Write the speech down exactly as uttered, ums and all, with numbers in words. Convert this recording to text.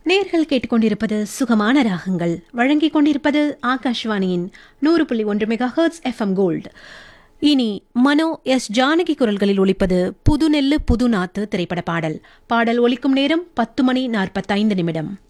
நேர்கள் கேட்டுக்கொண்டிருப்பது சுகமான ராகங்கள் வழங்கிக் கொண்டிருப்பது ஆகாஷ்வாணியின் நூறு புள்ளி ஒன்று மெகா ஹெர்ட்ஸ் எஃப்எம் கோல்டு. இனி மனோ எஸ் ஜானகி குரல்களில் ஒலிப்பது புதுநெல்லு புதுநாத்து திரைப்பட பாடல். பாடல் ஒலிக்கும் நேரம் பத்து மணி நாற்பத்தைந்து நிமிடம்.